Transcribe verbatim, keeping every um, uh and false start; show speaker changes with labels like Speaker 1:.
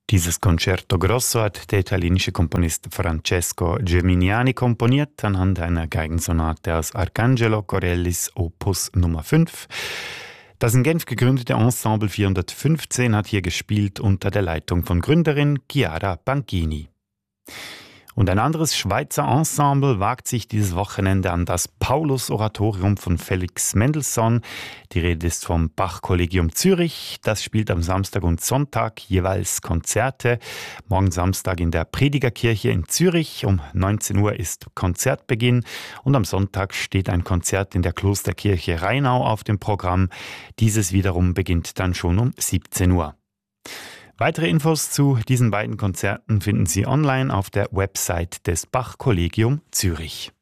Speaker 1: Dieses Concerto Grosso hat der italienische Komponist Francesco Geminiani komponiert anhand einer Geigensonate aus Arcangelo Corellis Opus Nummer fünf. Das in Genf gegründete Ensemble vierhundertfünfzehn hat hier gespielt unter der Leitung von Gründerin Chiara Banchini. Und ein anderes Schweizer Ensemble wagt sich dieses Wochenende an das Paulus-Oratorium von Felix Mendelssohn. Die Rede ist vom Bach-Kollegium Zürich. Das spielt am Samstag und Sonntag jeweils Konzerte. Morgen Samstag in der Predigerkirche in Zürich. Um neunzehn Uhr ist Konzertbeginn. Und am Sonntag steht ein Konzert in der Klosterkirche Rheinau auf dem Programm. Dieses wiederum beginnt dann schon um siebzehn Uhr. Weitere Infos zu diesen beiden Konzerten finden Sie online auf der Website des Bach-Kollegium Zürich.